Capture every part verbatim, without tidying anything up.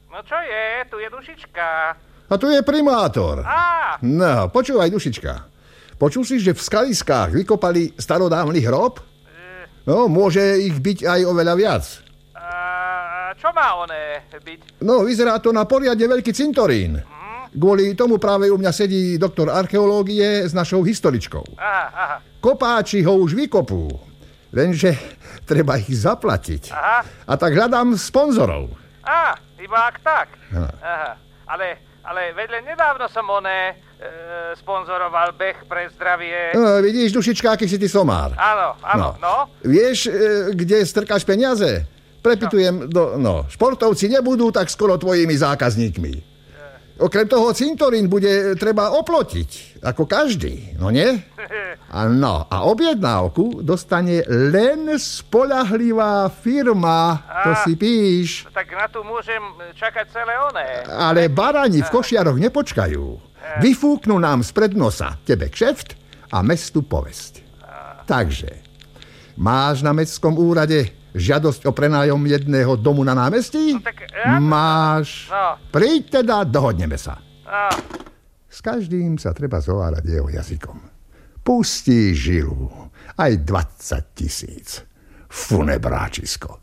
No čo je? Tu je Dušička. A tu je primátor. Á! No, počúvaj, Dušička. Počul si, že v skaliskách vykopali starodávny hrob? No, môže ich byť aj oveľa viac. A čo má oné byť? No, vyzerá to na poriadne veľký cintorín. Mm. Kvôli tomu práve u mňa sedí doktor archeológie s našou historičkou. Aha, aha. Kopáči ho už vykopú, lenže treba ich zaplatiť. Aha. A tak hľadám sponzorov. Á, iba ak tak. Aha. Aha. Ale, ale vedľa nedávno som oné e, sponzoroval beh pre zdravie. No, vidíš, Dušička, aký si ty somár. Áno, áno, no. no. Vieš, e, kde strkáš peniaze? Prepitujem, no. do, no, športovci nebudú tak skoro tvojimi zákazníkmi. Okrem toho cintorín bude treba oplotiť, ako každý, no nie? A no, a objednávku dostane len spoľahlivá firma, a, to si píš. Tak na tu môžem čakať celé oné. Ale barani v košiaroch nepočkajú. Vyfúknú nám spred nosa tebe kšeft a mestu povesť. Takže, máš na mestskom úrade žiadosť o prenájom jedného domu na námestí? No, tak, ja... Máš. No. Príď teda, dohodneme sa. No. S každým sa treba zhovárať jeho jazykom. Pustí žilu. Aj dvadsať tisíc. Funebráčisko.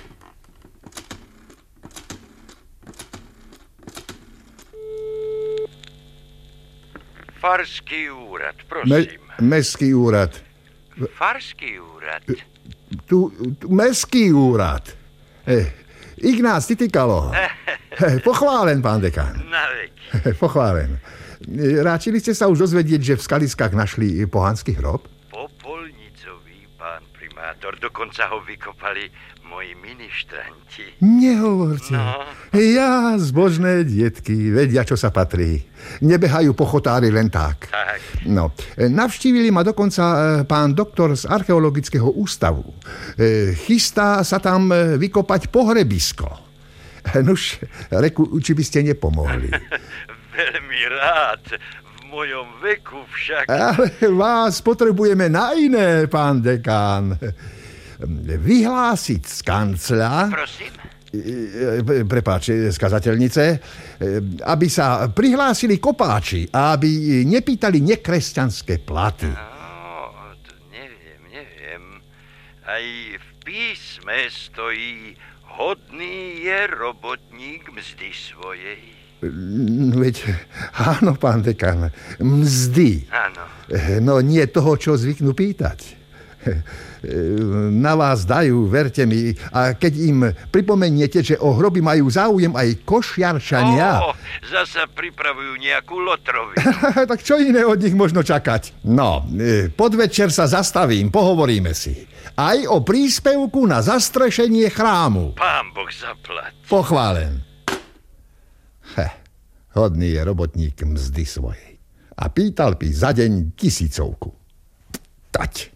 Farský úrad, prosím. Me- mestský úrad. Farský úrad? Tu, tu mestský úrad. Eh, Ignác Titykalo. Eh, pochválen, pán dekán. Na veď. Eh, pochválen. Eh, Ráčili ste sa už dozvedieť, že v skaliskách našli pohanský hrob? Popolnicový, pán primátor. Dokonca ho vykopali moji ministranti. Nehovorte. No. Ja, zbožné dietky, vedia, čo sa patrí. Nebehajú pochotári len tak. Tak. No, e, navštívili ma dokonca e, pán doktor z archeologického ústavu. E, chystá sa tam e, vykopať pohrebisko. E, nuž, reku, či by ste nepomohli. Veľmi rád. V mojom veku však. Ale vás potrebujeme na iné, pán dekán. Vyhlásiť z kancla... Prosím? Prepáč, skazateľnice, aby sa prihlásili kopáči a aby nepýtali nekresťanské platy. No, to neviem, neviem. Aj v písme stojí: hodný je robotník mzdy svojej. Veď, áno, pán dekan, mzdy. Áno. No nie toho, čo zvyknú pýtať. Na vás dajú, verte mi, a keď im pripomeniete, že o hroby majú záujem aj košiarčania... Ó, zasa pripravujú nejakú lotrovi. Tak čo iné od nich možno čakať? No, podvečer sa zastavím, pohovoríme si. Aj o príspevku na zastrešenie chrámu. Pán Boh zaplať. Pochválen. He, hodný je robotník mzdy svojej. A pýtal by za deň tisícovku. Tať.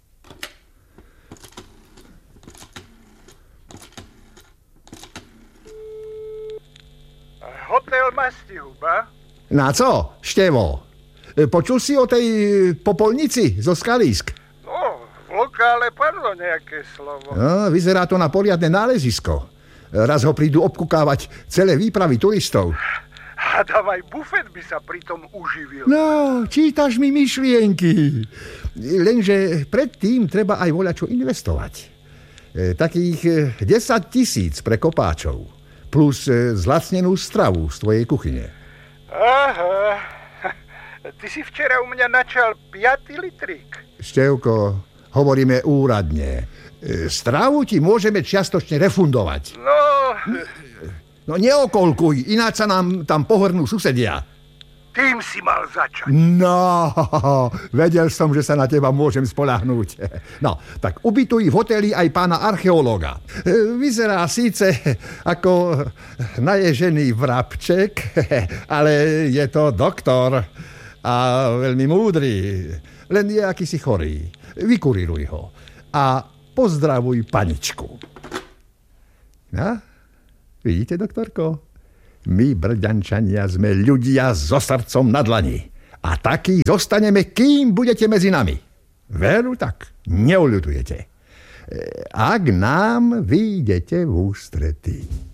Hotel Mastihuba? Na co, Števo? Počul si o tej popolnici zo skalísk? No, v lokále padlo nejaké slovo. No, vyzerá to na poriadne nálezisko. Raz ho prídu obkukávať celé výpravy turistov. Hádam, aj bufet by sa pritom uživil. No, čítaš mi myšlienky. Lenže predtým treba aj voľačo investovať. E, takých desať tisíc pre kopáčov. Plus e, zlacnenú stravu z tvojej kuchyne. Aha. Ty si včera u mňa načal piaty litrík. Števko, hovoríme úradne. E, stravu ti môžeme čiastočne refundovať. No... No neokolkuj, ináč sa nám tam pohrnú susedia. Tým si mal začať. No, vedel som, že sa na teba môžem spoľahnúť. No, tak ubytuj v hoteli aj pána archeológa. Vyzerá síce ako naježený vrabček, ale je to doktor a veľmi múdry. Len je akýsi chorý. Vykuríruj ho a pozdravuj paničku. No, vidíte, doktorko? My, Brďančania, sme ľudia so srdcom na dlani. A takí zostaneme, kým budete medzi nami. Veru tak, neuľutujete. Ak nám vyjdete v ústrety.